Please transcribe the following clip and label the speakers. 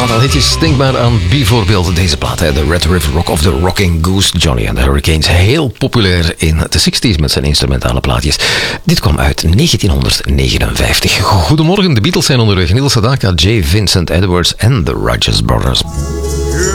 Speaker 1: aantal hitjes. Denk maar aan bijvoorbeeld deze plaat, de Red River Rock of the Rocking Goose. Johnny and the Hurricanes, heel populair in de 60s met zijn instrumentale plaatjes. Dit kwam uit 1959. Goedemorgen, de Beatles zijn onderweg. Neil Sedaka, J. Vincent Edwards en de Righteous Brothers.